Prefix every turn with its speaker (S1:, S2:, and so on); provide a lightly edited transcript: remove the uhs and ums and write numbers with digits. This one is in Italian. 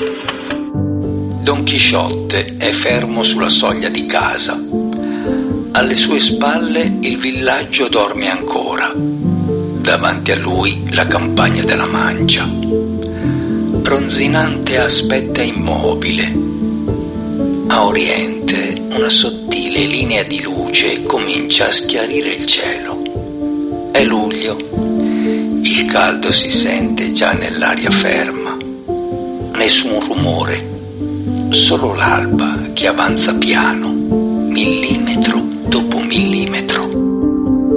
S1: Don Chisciotte è fermo sulla soglia di casa. Alle sue spalle il villaggio dorme ancora. Davanti a lui la campagna della Mancia. Ronzinante aspetta immobile. A oriente una sottile linea di luce comincia a schiarire il cielo. È luglio. Il caldo si sente già nell'aria ferma. Nessun rumore. Solo l'alba che avanza piano, millimetro dopo millimetro.